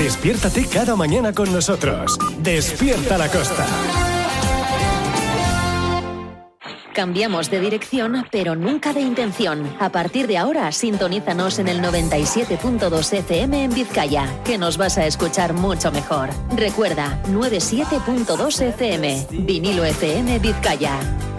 Despiértate cada mañana con nosotros. Despierta la Costa. Cambiamos de dirección, pero nunca de intención. A partir de ahora, sintonízanos en el 97.2 FM en Vizcaya, que nos vas a escuchar mucho mejor. Recuerda, 97.2 FM, Vinilo FM Vizcaya.